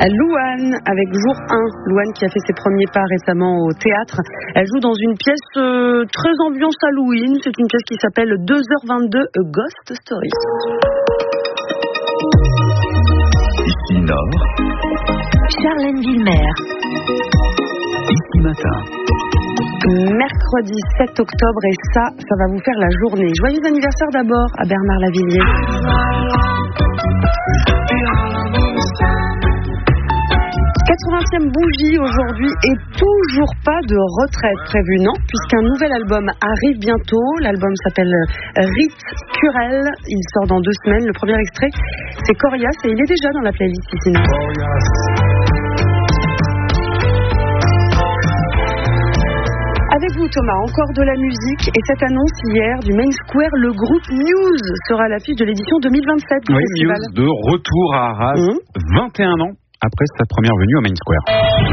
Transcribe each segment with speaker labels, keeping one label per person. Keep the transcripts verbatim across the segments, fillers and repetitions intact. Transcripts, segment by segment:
Speaker 1: Louane avec Jour un. Louane qui a fait ses premiers pas récemment au théâtre. Elle joue dans une pièce euh, très ambiance Halloween. C'est une pièce qui s'appelle deux heures vingt-deux A Ghost Story.
Speaker 2: Ici Nord.
Speaker 3: Charlène Villemer.
Speaker 2: Ici Matin.
Speaker 1: Mercredi sept octobre et ça, ça va vous faire la journée. Joyeux anniversaire d'abord à Bernard Lavilliers. quatre-vingtième bougie aujourd'hui et toujours pas de retraite prévue, non, puisqu'un nouvel album arrive bientôt. L'album s'appelle Rite Curel. Il sort dans deux semaines. Le premier extrait, c'est Corias et il est déjà dans la playlist ici. Avec vous Thomas, encore de la musique et cette annonce hier du Main Square, le groupe Muse sera à l'affiche de l'édition deux mille vingt-sept du
Speaker 4: oui,
Speaker 1: festival.
Speaker 4: Muse de retour à Arras, mmh. vingt et un ans après sa première venue au Main Square.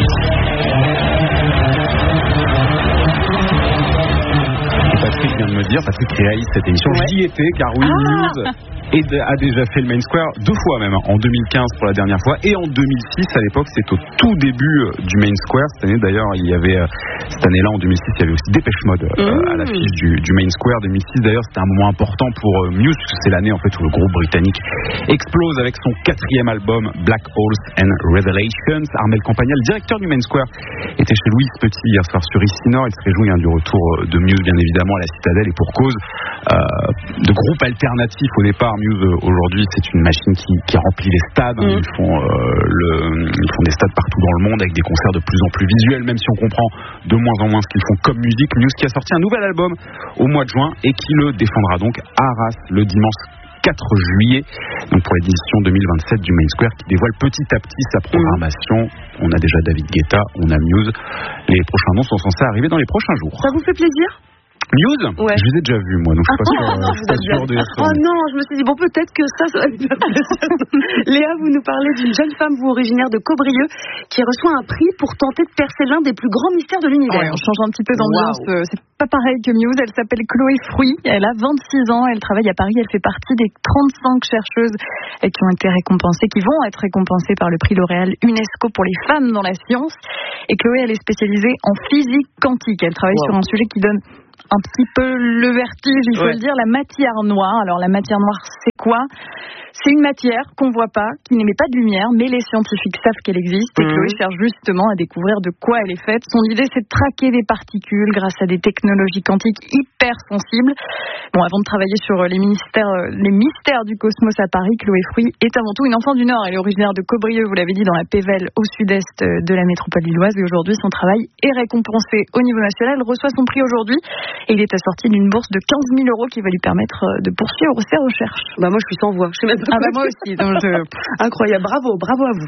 Speaker 4: Et Patrick vient de me dire, Patrick qui réalise cette émission, ouais. J'y étais car oui, ah Muse et a déjà fait le Main Square deux fois même, en deux mille quinze pour la dernière fois et en deux mille six à l'époque, c'était au tout début du Main Square. Cette année d'ailleurs, il y avait cette année-là en deux mille six, il y avait aussi Dépêche Mode euh, mmh. à l'affiche du, du Main Square. deux mille six d'ailleurs, c'était un moment important pour euh, Muse puisque c'est l'année en fait où le groupe britannique explose avec son quatrième album Black Holes and Revelations. Armel Campagnat, le directeur du Main Square, était chez Louise Petit hier soir sur Ici Nord. Il se réjouit hein, du retour de Muse bien évidemment à la Citadelle et pour cause euh, de groupe alternatif au départ. Muse aujourd'hui c'est une machine qui, qui remplit les stades, mmh. ils, font, euh, le, ils font des stades partout dans le monde avec des concerts de plus en plus visuels, même si on comprend de moins en moins ce qu'ils font comme musique. Muse qui a sorti un nouvel album au mois de juin et qui le défendra donc à Arras le dimanche quatre juillet, donc pour l'édition deux mille vingt-sept du Main Square qui dévoile petit à petit sa programmation. Mmh. On a déjà David Guetta, on a Muse. Les prochains noms sont censés arriver dans les prochains jours.
Speaker 1: Ça vous fait plaisir ?
Speaker 4: Muse,
Speaker 1: ouais.
Speaker 4: Je les ai déjà vus moi, donc je suis pas sûr,
Speaker 1: oh,
Speaker 4: je suis pas sûr de les
Speaker 1: Oh non, je me suis dit bon peut-être que ça, ça va lui faire plaisir. Léa, vous nous parlez d'une jeune femme, vous originaire de Cobrieux, qui reçoit un prix pour tenter de percer l'un des plus grands mystères de l'univers.
Speaker 5: Ouais, on change un petit peu d'ambiance. Wow. C'est pas pareil que Muse. Elle s'appelle Chloé Fruit. Elle a vingt-six ans. Elle travaille à Paris. Elle fait partie des trente-cinq chercheuses qui ont été récompensées, qui vont être récompensées par le prix L'Oréal UNESCO pour les femmes dans la science. Et Chloé, elle est spécialisée en physique quantique. Elle travaille wow. sur un sujet qui donne un petit peu le vertige, il faut ouais. le dire, la matière noire. Alors la matière noire, c'est quoi ? C'est une matière qu'on ne voit pas, qui n'émet pas de lumière, mais les scientifiques savent qu'elle existe et mmh. Chloé cherche justement à découvrir de quoi elle est faite. Son idée, c'est de traquer des particules grâce à des technologies quantiques hyper sensibles. Bon, avant de travailler sur les mystères, les mystères du cosmos à Paris, Chloé Fruit est avant tout une enfant du Nord. Elle est originaire de Cobrieux, vous l'avez dit, dans la Pévèle, au sud-est de la métropole lilloise. Et aujourd'hui, son travail est récompensé au niveau national. Elle reçoit son prix aujourd'hui et il est assorti d'une bourse de quinze mille euros qui va lui permettre de poursuivre ses recherches.
Speaker 1: Bah moi, je suis sans voix. Je sais même
Speaker 5: Ah bah moi aussi, donc je...
Speaker 1: Incroyable, bravo, bravo à vous.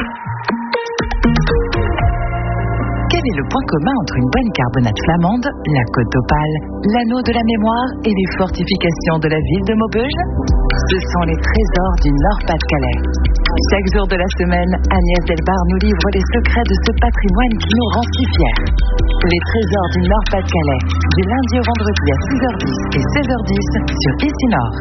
Speaker 3: Quel est le point commun entre une bonne carbonate flamande, la côte d'Opale, l'anneau de la mémoire et les fortifications de la ville de Maubeuge ? Ce sont les trésors du Nord-Pas-de-Calais. Chaque jour de la semaine, Agnès Delbar nous livre les secrets de ce patrimoine qui nous rend si fiers. Les trésors du Nord-Pas-de-Calais, du lundi au vendredi à six heures dix et seize heures dix sur Ici Nord.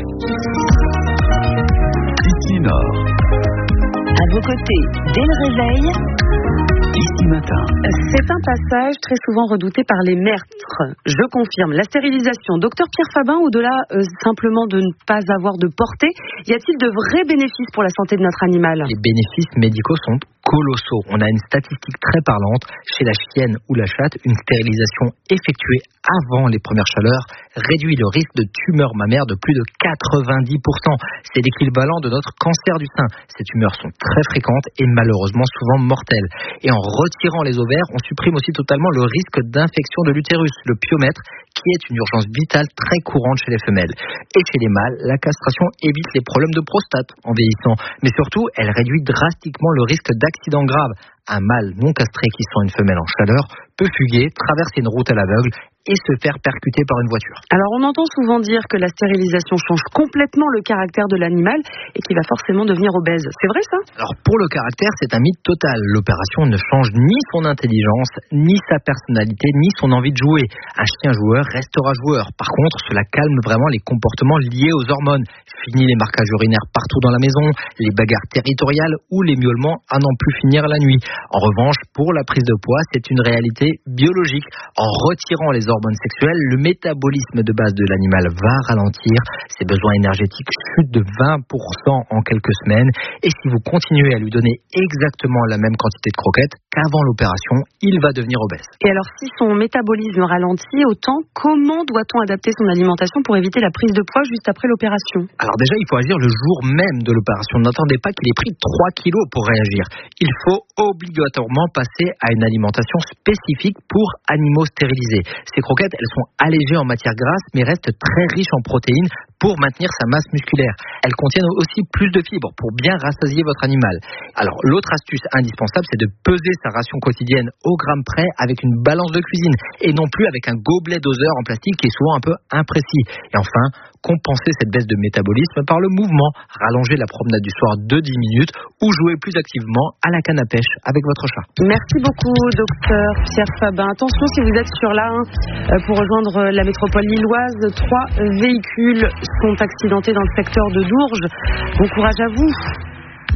Speaker 2: Ici Nord.
Speaker 3: À vos côtés, dès le réveil,
Speaker 2: Ici Matin.
Speaker 1: C'est un passage très souvent redouté par les maîtres. Je confirme. La stérilisation. Docteur Pierre Fabin, au-delà euh, simplement de ne pas avoir de portée, y a-t-il de vrais bénéfices pour la santé de notre animal ?
Speaker 6: Les bénéfices médicaux sont colossaux. On a une statistique très parlante. Chez la chienne ou la chatte, une stérilisation effectuée avant les premières chaleurs réduit le risque de tumeur mammaire de plus de quatre-vingt-dix pour cent. C'est l'équivalent de notre cancer du sein. Ces tumeurs sont très fréquentes et malheureusement souvent mortelles. Et en retirant les ovaires, on supprime aussi totalement le risque d'infection de l'utérus, le pyomètre, qui est une urgence vitale très courante chez les femelles. Et chez les mâles, la castration évite les problèmes de prostate en vieillissant. Mais surtout, elle réduit drastiquement le risque d'accident grave. Un mâle non castré qui sent une femelle en chaleur peut fuguer, traverser une route à l'aveugle et se faire percuter par une voiture.
Speaker 1: Alors on entend souvent dire que la stérilisation change complètement le caractère de l'animal et qu'il va forcément devenir obèse. C'est vrai ça ?
Speaker 6: Alors pour le caractère, c'est un mythe total. L'opération ne change ni son intelligence, ni sa personnalité, ni son envie de jouer. Un chien joueur restera joueur. Par contre, cela calme vraiment les comportements liés aux hormones. Fini les marquages urinaires partout dans la maison, les bagarres territoriales ou les miaulements à n'en plus finir la nuit. En revanche, pour la prise de poids, c'est une réalité biologique. En retirant les hormones sexuelles, le métabolisme de base de l'animal va ralentir. Ses besoins énergétiques chutent de vingt pour cent en quelques semaines. Et si vous continuez à lui donner exactement la même quantité de croquettes qu'avant l'opération, il va devenir obèse.
Speaker 1: Et alors, si son métabolisme ralentit autant, comment doit-on adapter son alimentation pour éviter la prise de poids juste après l'opération ?
Speaker 6: Alors déjà, il faut agir le jour même de l'opération. N'attendez pas qu'il ait pris trois kilos pour réagir. Il faut obligatoirement passer à une alimentation spécifique pour animaux stérilisés. Ces croquettes, elles sont allégées en matière grasse, mais restent très riches en protéines pour maintenir sa masse musculaire. Elles contiennent aussi plus de fibres pour bien rassasier votre animal. Alors, l'autre astuce indispensable, c'est de peser sa ration quotidienne au gramme près avec une balance de cuisine et non plus avec un gobelet doseur en plastique qui est souvent un peu imprécis. Et enfin, compenser cette baisse de métabolisme par le mouvement. Rallonger la promenade du soir de dix minutes ou jouer plus activement à la canne à pêche avec votre chat.
Speaker 1: Merci beaucoup, docteur Pierre Fabin. Attention, si vous êtes sur l'A un pour rejoindre la métropole lilloise, trois véhicules sont accidentés dans le secteur de Dourges. Bon courage à vous.